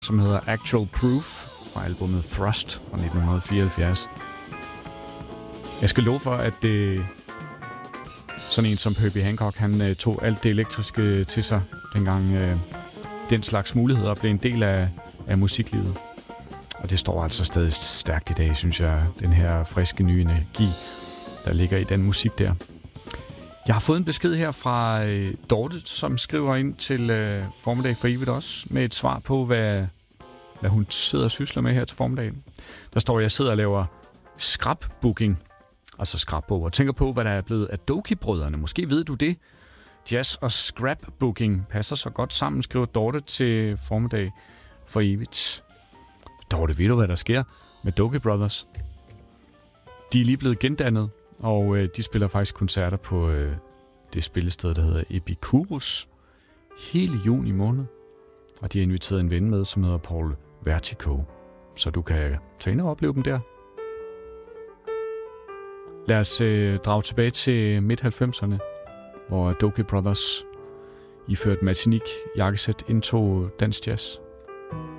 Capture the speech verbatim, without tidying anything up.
som hedder Actual Proof fra albumet Thrust fra nitten fireoghalvfjerds. Jeg skal love for, at det, sådan en som Herbie Hancock, han uh, tog alt det elektriske til sig, dengang uh, den slags muligheder blev en del af, af musiklivet. Og det står altså stadig stærkt i dag, synes jeg, den her friske nye energi, der ligger i den musik der. Jeg har fået en besked her fra uh, Dorte, som skriver ind til uh, Formiddag for Evigt også, med et svar på, hvad, hvad hun sidder og sysler med her til formiddagen. Der står, at jeg sidder og laver scrapbooking, altså scrapbog, og tænker på, hvad der er blevet af Doki-brødrene. Måske ved du det. Jazz og scrapbooking passer så godt sammen, skriver Dorte til Formiddag for Evigt. Dorte, ved du, hvad der sker med Doki Brothers? De er lige blevet gendannet, og øh, de spiller faktisk koncerter på øh, det spillested, der hedder Epicurus, hele juni måned. Og de har inviteret en ven med, som hedder Paul Vertigo, så du kan tage ind og opleve dem der. Lad os øh, drage tilbage til midt halvfemserne, hvor Doki Brothers iført Martinique jakkesæt indtog dansk jazz.